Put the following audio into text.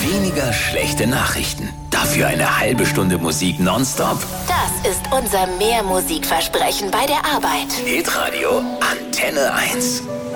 Weniger schlechte Nachrichten. Dafür eine halbe Stunde Musik nonstop. Das ist unser Mehrmusikversprechen bei der Arbeit. Hitradio Antenne 1.